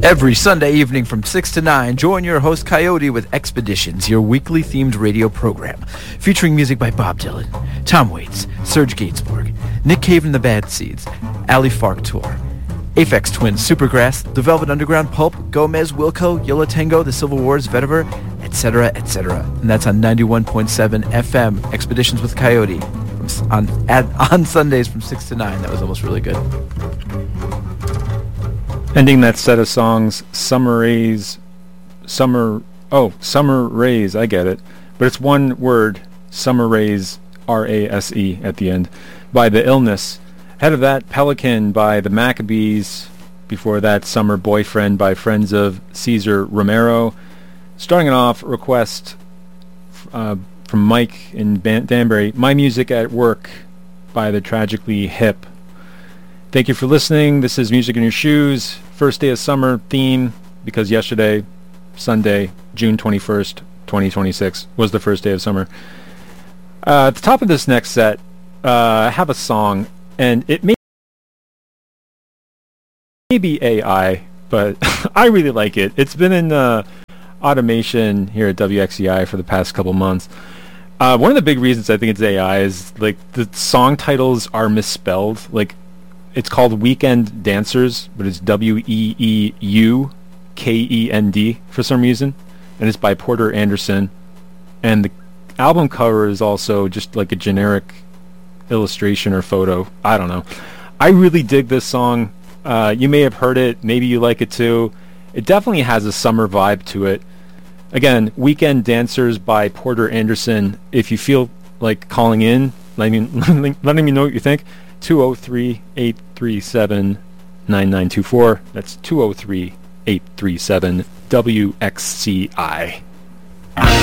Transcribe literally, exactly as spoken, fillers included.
Every Sunday evening from six to nine, join your host Coyote with Expeditions, your weekly themed radio program, featuring music by Bob Dylan, Tom Waits, Serge Gainsbourg, Nick Cave and the Bad Seeds, Ali Farquhar, Aphex Twins, Supergrass, The Velvet Underground, Pulp, Gomez, Wilco, Yola Tango, The Civil Wars, Vetiver, et cetera, et cetera. And that's on ninety-one point seven F M, Expeditions with Coyote, from, s- on, at, on Sundays from six to nine. That was almost really good. Ending that set of songs, Summer Rays, Summer, oh, Summer Rays, I get it. But it's one word, Summer Rays, R A S E at the end, by The Illness. Ahead of that, Pelican by the Maccabees. Before that, Summer Boyfriend by Friends of Caesar Romero. Starting it off, request uh, from Mike in Ban- Danbury, My Music at Work by the Tragically Hip. Thank you for listening. This is Music in Your Shoes, first day of summer theme, because yesterday, Sunday, June twenty-first, twenty twenty-six, was the first day of summer. Uh, at the top of this next set, uh, I have a song, and it may, may be A I, but I really like it. It's been in uh, automation here at W X E I for the past couple months. Uh, one of the big reasons I think it's A I is, like, the song titles are misspelled. Like, it's called Weekend Dancers, but it's W E E U K E N D for some reason. And it's by Porter Anderson. And the album cover is also just like a generic illustration or photo. I don't know. I really dig this song. Uh, you may have heard it. Maybe you like it too. It definitely has a summer vibe to it. Again, Weekend Dancers by Porter Anderson. If you feel like calling in, letting me, letting me know what you think, two oh three, eight three seven, nine nine two four. That's two oh three, eight three seven, W X C I.